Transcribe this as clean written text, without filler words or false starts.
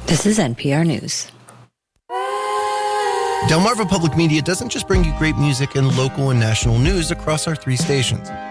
This is NPR News. Delmarva Public Media doesn't just bring you great music and local and national news across our 3 stations.